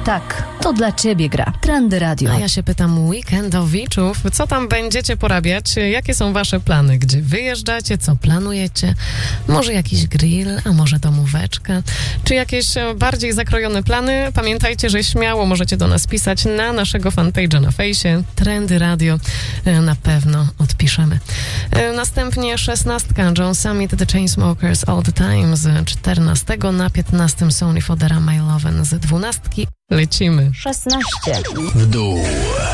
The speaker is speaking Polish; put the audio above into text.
Tak, to dla ciebie gra. Trendy Radio. A ja się pytam weekendowiczów, co tam będziecie porabiać? Jakie są wasze plany? Gdzie wyjeżdżacie? Co planujecie? Może jakiś grill, a może domóweczka? Czy jakieś bardziej zakrojone plany? Pamiętajcie, że śmiało możecie do nas pisać na naszego fanpage'a na fejsie. Trendy Radio na pewno odpiszemy. Następnie 16. John Summit, The Chainsmokers, All the Time z 14 na 15. Sony Fodera, My Loven z 12. Lecimy. 16. W dół.